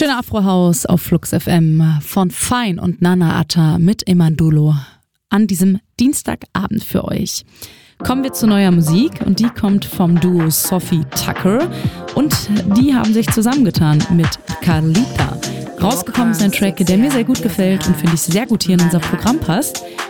Schöner Afro-House auf Flux FM von Fein und Nana Atta mit Emandulo an diesem Dienstagabend für euch. Kommen wir zu neuer Musik und die kommt vom Duo Sophie Tucker und die haben sich zusammengetan mit Carlita. Rausgekommen ist ein Track, der mir sehr gut gefällt und finde ich sehr gut hier in unser Programm passt.